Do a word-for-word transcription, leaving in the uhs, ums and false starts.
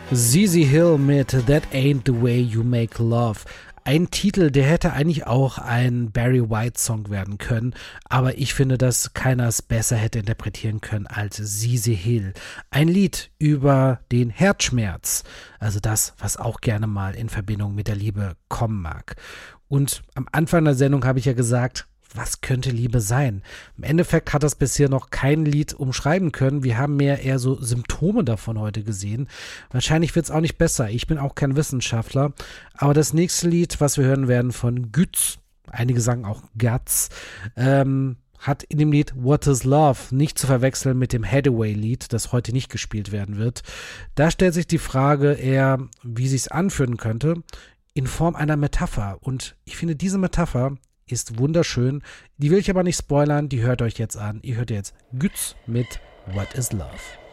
Zizi Hill mit That Ain't the Way You Make Love. Ein Titel, der hätte eigentlich auch ein Barry White-Song werden können, aber ich finde, dass keiner es besser hätte interpretieren können als Zizi Hill. Ein Lied über den Herzschmerz, also das, was auch gerne mal in Verbindung mit der Liebe kommen mag. Und am Anfang der Sendung habe ich ja gesagt, was könnte Liebe sein? Im Endeffekt hat das bisher noch kein Lied umschreiben können. Wir haben mehr eher so Symptome davon heute gesehen. Wahrscheinlich wird es auch nicht besser. Ich bin auch kein Wissenschaftler. Aber das nächste Lied, was wir hören werden von Gütz, einige sagen auch Guts, ähm, hat in dem Lied What is Love nicht zu verwechseln mit dem Hathaway-Lied, das heute nicht gespielt werden wird. Da stellt sich die Frage eher, wie sich's anfühlen könnte, in Form einer Metapher. Und ich finde, diese Metapher ist wunderschön. Die will ich aber nicht spoilern, die hört euch jetzt an. Ihr hört jetzt Gütz mit What is Love.